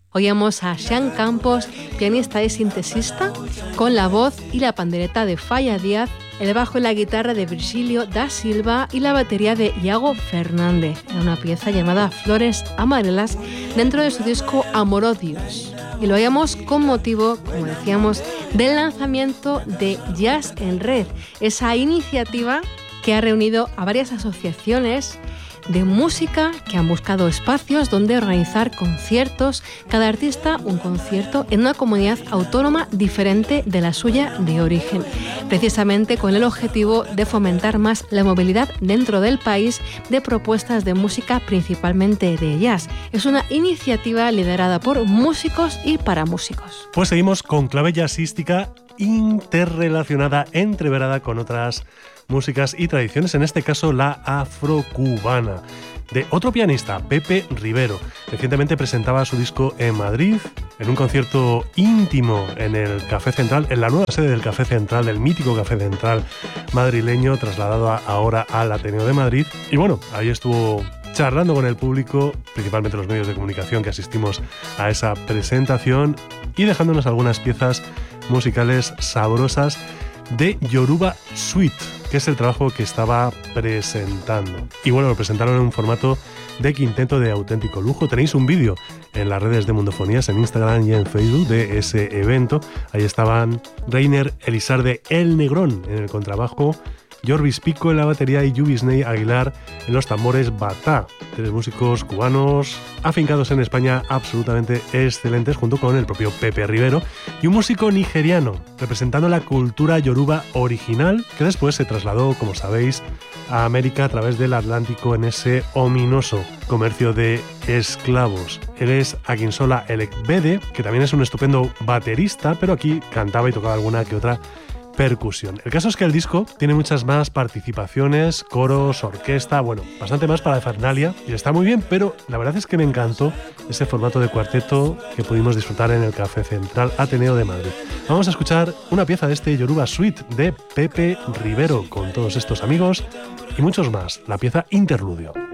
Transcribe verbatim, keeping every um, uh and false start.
Oíamos a Xan Campos, pianista y sintesista, con la voz y la pandereta de Falla Díaz, el bajo y la guitarra de Virgilio da Silva y la batería de Iago Fernández. Era una pieza llamada Flores Amarelas dentro de su disco Amorodios. Y lo oíamos con motivo, como decíamos, del lanzamiento de Jazz en Red, esa iniciativa que ha reunido a varias asociaciones de música que han buscado espacios donde organizar conciertos, cada artista un concierto en una comunidad autónoma diferente de la suya de origen, precisamente con el objetivo de fomentar más la movilidad dentro del país de propuestas de música, principalmente de jazz. Es una iniciativa liderada por músicos y para músicos. Pues seguimos con clave jazzística interrelacionada, entreverada con otras músicas y tradiciones, en este caso la afrocubana, de otro pianista, Pepe Rivero. Recientemente presentaba su disco en Madrid, en un concierto íntimo en el Café Central, en la nueva sede del Café Central, del mítico Café Central madrileño, trasladado a, ahora al Ateneo de Madrid. Y bueno, ahí estuvo charlando con el público, principalmente los medios de comunicación que asistimos a esa presentación, y dejándonos algunas piezas musicales sabrosas de Yoruba Suite, que es el trabajo que estaba presentando. Y bueno, lo presentaron en un formato de quinteto de auténtico lujo. Tenéis un vídeo en las redes de Mundofonías, en Instagram y en Facebook, de ese evento. Ahí estaban Reiner Elizarde El Negrón en el contrabajo, Jorvis Pico en la batería y Yubisney Aguilar en los tambores batá. Tres músicos cubanos afincados en España absolutamente excelentes, junto con el propio Pepe Rivero, y un músico nigeriano representando la cultura yoruba original, que después se trasladó, como sabéis, a América a través del Atlántico en ese ominoso comercio de esclavos. Él es Akinsola Elekbede, que también es un estupendo baterista, pero aquí cantaba y tocaba alguna que otra percusión. El caso es que el disco tiene muchas más participaciones, coros, orquesta, bueno, bastante más para Fernalia, y está muy bien, pero la verdad es que me encantó ese formato de cuarteto que pudimos disfrutar en el Café Central Ateneo de Madrid. Vamos a escuchar una pieza de este Yoruba Suite de Pepe Rivero, con todos estos amigos y muchos más, la pieza Interludio.